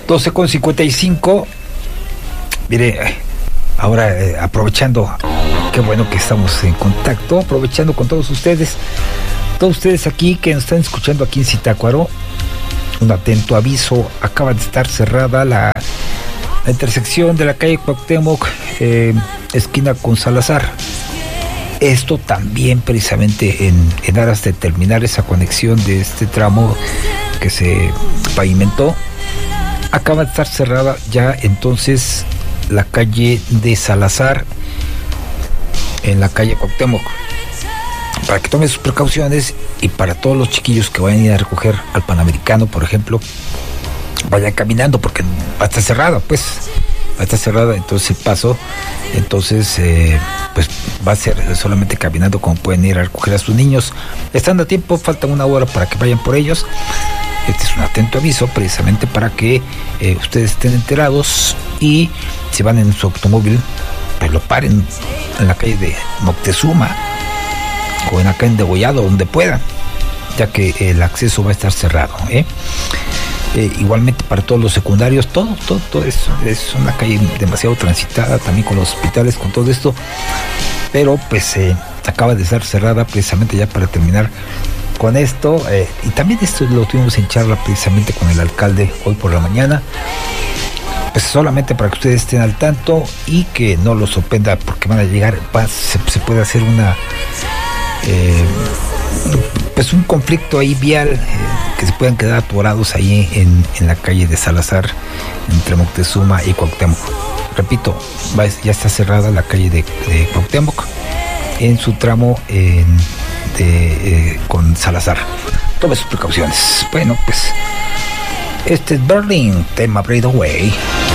12:55. Mire, ahora aprovechando, qué bueno que estamos en contacto, aprovechando con todos ustedes aquí que nos están escuchando aquí en Zitácuaro. Un atento aviso: acaba de estar cerrada la intersección de la calle Cuauhtémoc, esquina con Salazar. Esto también precisamente en aras de terminar esa conexión de este tramo que se pavimentó. Acaba de estar cerrada ya entonces la calle de Salazar en la calle Cuauhtémoc, para que tome sus precauciones, y para todos los chiquillos que vayan a ir a recoger al Panamericano, por ejemplo, vayan caminando, porque va a estar cerrada, entonces el paso, pues va a ser solamente caminando, como pueden ir a recoger a sus niños. Estando a tiempo, falta una hora para que vayan por ellos. Este es un atento aviso precisamente para que ustedes estén enterados, y si van en su automóvil, pues lo paren en la calle de Moctezuma o en acá en Degollado, donde puedan, ya que el acceso va a estar cerrado, igualmente para todos los secundarios, todo eso es una calle demasiado transitada, también con los hospitales, con todo esto, pero pues acaba de estar cerrada precisamente ya para terminar con esto, y también esto lo tuvimos en charla precisamente con el alcalde hoy por la mañana, pues solamente para que ustedes estén al tanto y que no los sorprenda, porque van a llegar, se puede hacer pues un conflicto ahí vial, que se puedan quedar atorados ahí en la calle de Salazar, entre Moctezuma y Cuauhtémoc. Repito, ya está cerrada la calle de Cuauhtémoc en su tramo con Salazar. Tome sus precauciones. Bueno, pues este es Berlin, tema Breakaway.